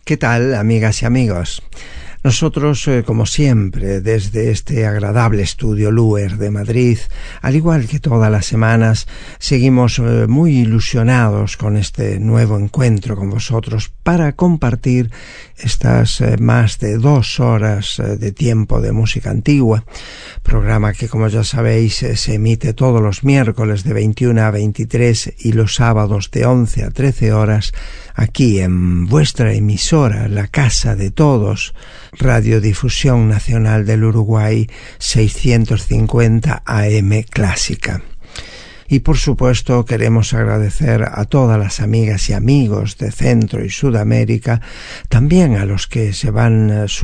¿Qué tal, amigas y amigos? Nosotros, como siempre, desde este agradable estudio Luer de Madrid, al igual que todas las semanas, seguimos muy ilusionados con este nuevo encuentro con vosotros para compartir estas más de 2 horas de tiempo de música antigua, programa que, como ya sabéis, se emite todos los miércoles de 21 a 23 y los sábados de 11 a 13 horas, aquí en vuestra emisora, la casa de todos, Radiodifusión Nacional del Uruguay 650 AM Clásica. Y por supuesto queremos agradecer a todas las amigas y amigos de Centro y Sudamérica, también a los que se van